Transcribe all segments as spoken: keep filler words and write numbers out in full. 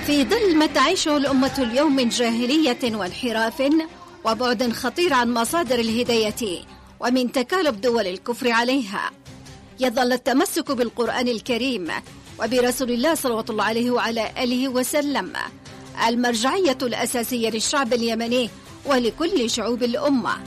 في ظل ما تعيشه الأمة اليوم من جاهلية وانحراف وبعد خطير عن مصادر الهداية ومن تكالب دول الكفر عليها، يظل التمسك بالقرآن الكريم وبرسول الله صلى الله عليه وعلى آله وسلم المرجعية الأساسية للشعب اليمني ولكل شعوب الأمة.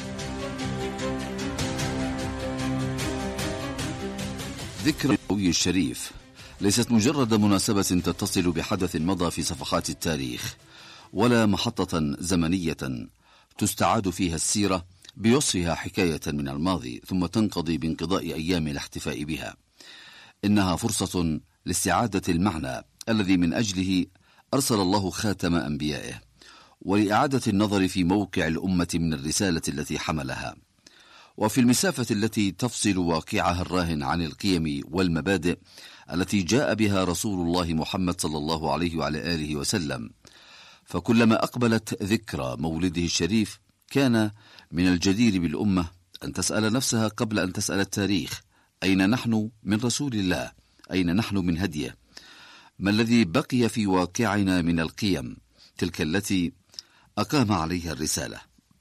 ذكرى النبوي الشريف ليست مجرد مناسبة تتصل بحدث مضى في صفحات التاريخ، ولا محطة زمنية تستعاد فيها السيرة بوصفها حكاية من الماضي ثم تنقضي بانقضاء أيام الاحتفاء بها. إنها فرصة لاستعادة المعنى الذي من أجله أرسل الله خاتم أنبيائه، ولإعادة النظر في موقع الأمة من الرسالة التي حملها، وفي المسافة التي تفصل واقعها الراهن عن القيم والمبادئ التي جاء بها رسول الله محمد صلى الله عليه وعلى آله وسلم. فكلما أقبلت ذكرى مولده الشريف كان من الجدير بالأمة أن تسأل نفسها قبل أن تسأل التاريخ: أين نحن من رسول الله؟ أين نحن من هديه؟ ما الذي بقي في واقعنا من القيم تلك التي أقام عليها الرسالة؟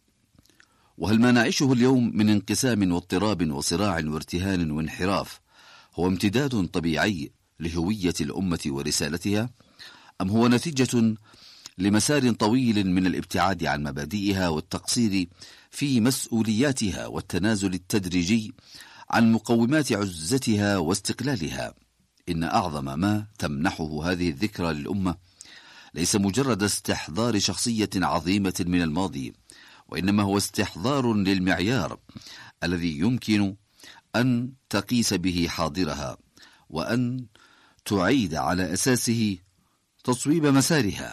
وهل ما نعيشه اليوم من انقسام واضطراب وصراع وارتهان وانحراف هو امتداد طبيعي لهوية الأمة ورسالتها، أم هو نتيجة لمسار طويل من الابتعاد عن مبادئها والتقصير في مسؤولياتها والتنازل التدريجي عن مقومات عزتها واستقلالها؟ إن أعظم ما تمنحه هذه الذكرى للأمة ليس مجرد استحضار شخصية عظيمة من الماضي، وإنما هو استحضار للمعيار الذي يمكن أن تقيس به حاضرها وأن تعيد على أساسه تصويب مسارها.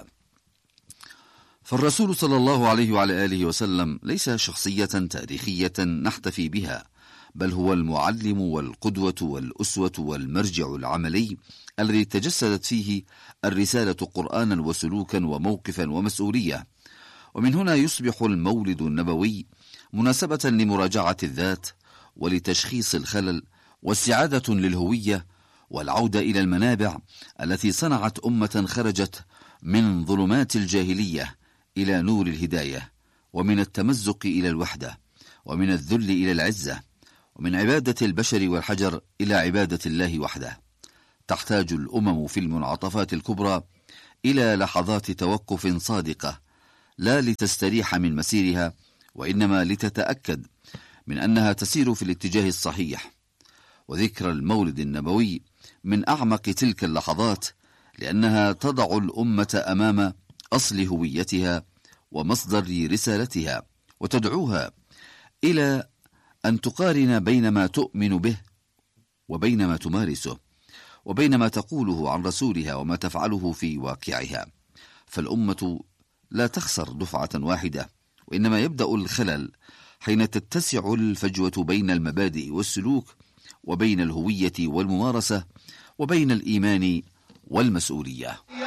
فالرسول صلى الله عليه وعلى آله وسلم ليس شخصية تاريخية نحتفي بها، بل هو المعلم والقدوة والأسوة والمرجع العملي الذي تجسدت فيه الرسالة قرآنا وسلوكا وموقفا ومسؤولية. ومن هنا يصبح المولد النبوي مناسبة لمراجعة الذات ولتشخيص الخلل واستعادة للهوية والعودة إلى المنابع التي صنعت أمة خرجت من ظلمات الجاهلية إلى نور الهداية، ومن التمزق إلى الوحدة، ومن الذل إلى العزة، ومن عبادة البشر والحجر إلى عبادة الله وحده. تحتاج الأمم في المنعطفات الكبرى إلى لحظات توقف صادقة، لا لتستريح من مسيرها، وإنما لتتأكد من أنها تسير في الاتجاه الصحيح. وذكرى المولد النبوي من أعمق تلك اللحظات، لأنها تضع الأمة أمام أصل هويتها ومصدر رسالتها، وتدعوها إلى أن تقارن بين ما تؤمن به وبين ما تمارسه، وبين ما تقوله عن رسولها وما تفعله في واقعها. فالأمة لا تخسر دفعة واحدة، وإنما يبدأ الخلل حين تتسع الفجوة بين المبادئ والسلوك، وبين الهوية والممارسة، وبين الإيمان والمسؤولية.